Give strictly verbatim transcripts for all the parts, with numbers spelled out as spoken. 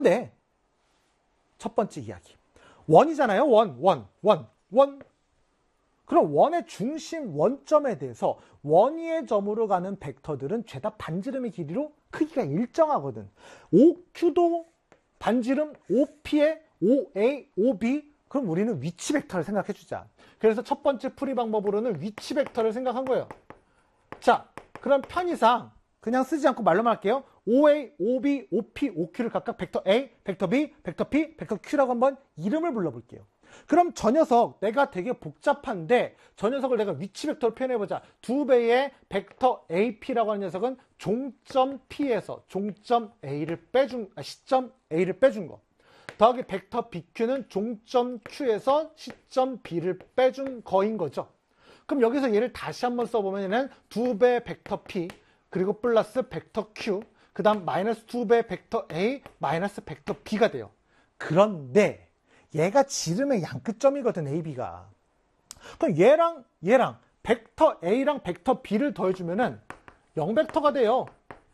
네. 첫 번째 이야기. 원이잖아요. 원, 원, 원, 원. 그럼 원의 중심 원점에 대해서 원위의 점으로 가는 벡터들은 죄다 반지름의 길이로 크기가 일정하거든. 오큐도 반지름 오피의 오에이, 오비. 그럼 우리는 위치 벡터를 생각해 주자. 그래서 첫 번째 풀이 방법으로는 위치 벡터를 생각한 거예요. 자, 그럼 편의상 그냥 쓰지 않고 말로만 할게요. 오에이, 오비, 오피, 오큐를 각각 벡터 A, 벡터 B, 벡터 P, 벡터 Q라고 한번 이름을 불러볼게요. 그럼 저 녀석 내가 되게 복잡한데 저 녀석을 내가 위치 벡터로 표현해보자. 두 배의 벡터 에이피라고 하는 녀석은 종점 P에서 종점 A를 빼준, 아, 시점 A를 빼준 거. 더하기 벡터 비큐는 종점 Q에서 시점 B를 빼준 거인 거죠. 그럼 여기서 얘를 다시 한번 써보면 두 배 벡터 P 그리고 플러스 벡터 Q 그 다음 마이너스 두 배 벡터 A 마이너스 벡터 B가 돼요. 그런데 얘가 지름의 양끝점이거든, 에이, 비가. 그럼 얘랑 얘랑 벡터 A랑 벡터 B를 더해주면은 영 벡터가 돼요.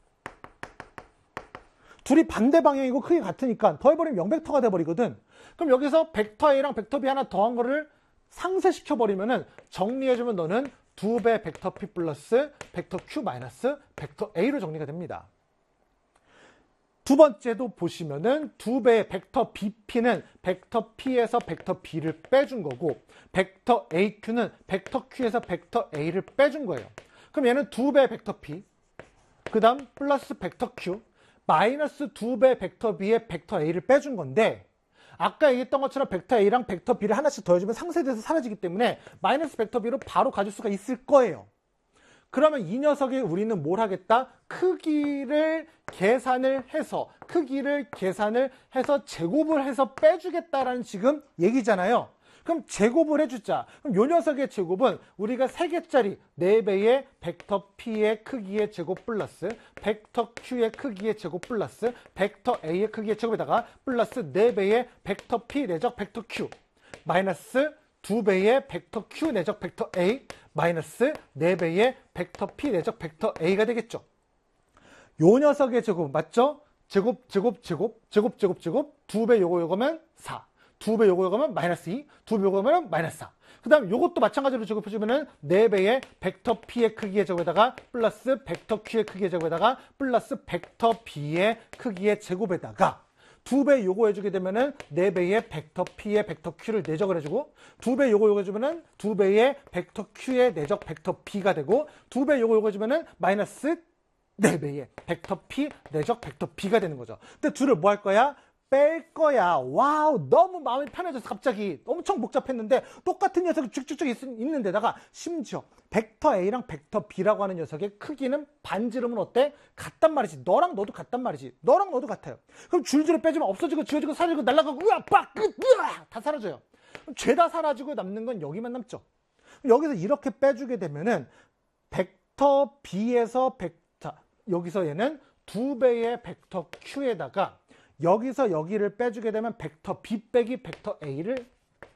둘이 반대 방향이고 크기 같으니까 더해버리면 영 벡터가 돼버리거든. 그럼 여기서 벡터 A랑 벡터 B 하나 더한 거를 상쇄시켜버리면은 정리해주면 너는 두 배 벡터 P 플러스 벡터 Q 마이너스 벡터 A로 정리가 됩니다. 두 번째도 보시면은 두 배의 벡터 비피는 벡터 P에서 벡터 B를 빼준 거고 벡터 에이큐는 벡터 Q에서 벡터 A를 빼준 거예요. 그럼 얘는 두 배의 벡터 P 그 다음 플러스 벡터 Q 마이너스 두 배 벡터 B의 벡터 A를 빼준 건데 아까 얘기했던 것처럼 벡터 A랑 벡터 B를 하나씩 더해주면 상쇄돼서 사라지기 때문에 마이너스 벡터 B로 바로 가질 수가 있을 거예요. 그러면 이 녀석에 우리는 뭘 하겠다? 크기를 계산을 해서 크기를 계산을 해서 제곱을 해서 빼주겠다라는 지금 얘기잖아요. 그럼 제곱을 해주자. 그럼 이 녀석의 제곱은 우리가 세 개짜리 네 배의 벡터 P의 크기의 제곱 플러스 벡터 Q의 크기의 제곱 플러스 벡터 A의 크기의 제곱에다가 플러스 네 배의 벡터 P 내적 벡터 Q 마이너스 두 배의 벡터 Q 내적 벡터 A 마이너스 네 배의 벡터 P 내적 벡터 A가 되겠죠. 요 녀석의 제곱 맞죠? 제곱 제곱 제곱 제곱 제곱 제곱 두 배 요거 요거면 사 두 배 요거 요거면 마이너스 이 두 배 요거면 마이너스 사 그 다음 요것도 마찬가지로 제곱해주면은 네 배의 벡터 P의 크기의 제곱에다가 플러스 벡터 Q의 크기의 제곱에다가 플러스 벡터 B의 크기의 제곱에다가 두 배 요거 해주게 되면은 네 배의 벡터 P의 벡터 Q를 내적을 해주고 두 배 요거 요거 해주면은 두 배의 벡터 Q의 내적 벡터 B가 되고 두 배 요거 요거 해주면은 마이너스 네 배의 벡터 P 내적 벡터 B가 되는 거죠. 근데 둘을 뭐 할 거야? 뺄 거야. 와우, 너무 마음이 편해져서 갑자기 엄청 복잡했는데 똑같은 녀석이 쭉쭉쭉 있는 데다가 심지어 벡터 A랑 벡터 B라고 하는 녀석의 크기는 반지름은 어때? 같단 말이지. 너랑 너도 같단 말이지. 너랑 너도 같아요. 그럼 줄줄을 빼주면 없어지고 지워지고 사라지고 날아가고 으아 빡 끝 으아 다 사라져요. 그럼 죄다 사라지고 남는 건 여기만 남죠. 여기서 이렇게 빼주게 되면은 벡터 B에서 벡터 여기서 얘는 두 배의 벡터 Q에다가 여기서 여기를 빼주게 되면 벡터 B 빼기 벡터 A를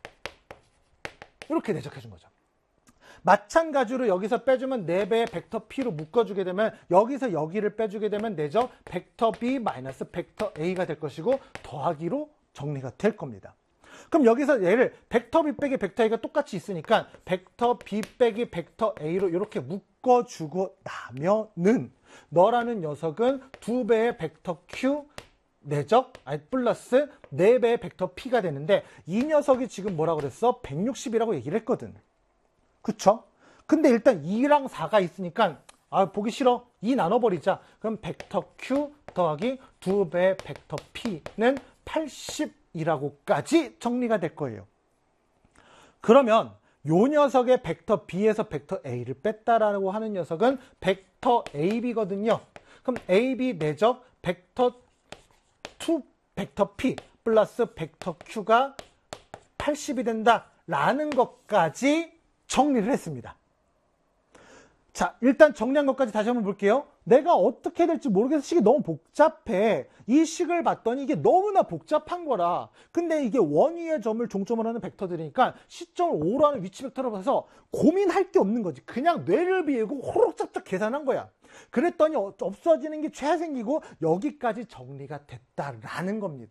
이렇게 내적해 준 거죠. 마찬가지로 여기서 빼주면 네 배의 벡터 P로 묶어주게 되면 여기서 여기를 빼주게 되면 내적 벡터 B 마이너스 벡터 A가 될 것이고 더하기로 정리가 될 겁니다. 그럼 여기서 얘를 벡터 B 빼기 벡터 A가 똑같이 있으니까 벡터 B 빼기 벡터 A로 이렇게 묶어주고 나면은 너라는 녀석은 두 배의 벡터 Q 내적 아니 플러스 네 배의 벡터 P가 되는데 이 녀석이 지금 뭐라고 그랬어? 백육십이라고 얘기를 했거든. 그쵸? 근데 일단 이랑 사가 있으니까 아 보기 싫어. 이 나눠버리자. 그럼 벡터 Q 더하기 두 배의 벡터 P는 팔십이라고까지 정리가 될 거예요. 그러면 요 녀석의 벡터 B에서 벡터 A를 뺐다라고 하는 녀석은 벡터 에이비거든요. 그럼 에이비 내적 벡터 이 벡터 P 플러스 벡터 Q가 팔십이 된다라는 것까지 정리를 했습니다. 자, 일단 정리한 것까지 다시 한번 볼게요. 내가 어떻게 될지 모르겠어. 식이 너무 복잡해. 이 식을 봤더니 이게 너무나 복잡한 거라. 근데 이게 원위의 점을 종점으로 하는 벡터들이니까 시점을 오로 하는 위치 벡터로 봐서 고민할 게 없는 거지. 그냥 뇌를 비우고 호록짝짝 계산한 거야. 그랬더니 어- 없어지는 게 최 생기고 여기까지 정리가 됐다라는 겁니다.